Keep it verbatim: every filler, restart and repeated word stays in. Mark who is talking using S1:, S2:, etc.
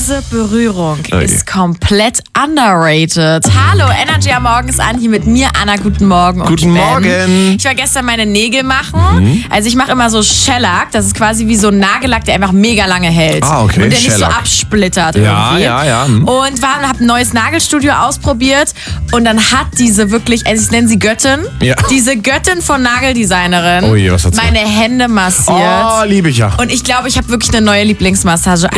S1: Diese Berührung
S2: Okay.
S1: ist komplett underrated. Hallo, Energy am Morgen ist an, hier mit mir, Anna, guten Morgen. Und
S2: Guten
S1: Ben.
S2: Morgen.
S1: Ich war gestern meine Nägel machen. Also ich mache immer so Shellac, das ist quasi wie so ein Nagellack, der einfach mega lange hält.
S2: Ah, okay,
S1: und der nicht so
S2: Shellac.
S1: absplittert
S2: Ja,
S1: irgendwie.
S2: ja, ja. Hm.
S1: Und war, hab ein neues Nagelstudio ausprobiert und dann hat diese wirklich, also ich nenne sie Göttin,
S2: Ja.
S1: diese Göttin von Nageldesignerin
S2: Ui, was hat sie?
S1: meine Hände massiert.
S2: Oh, liebe ich ja.
S1: Und ich glaube, ich habe wirklich eine neue Lieblingsmassage.